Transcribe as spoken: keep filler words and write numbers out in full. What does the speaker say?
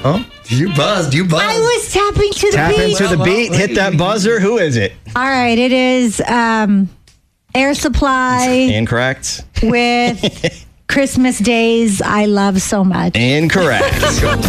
Oh, you buzzed. You buzzed. I was tapping to the Tap beat. into the Well, beat. well, Hit that buzzer. Who is it? All right, it is um, Air Supply Incorrect. with Christmas Days I Love So Much. Incorrect.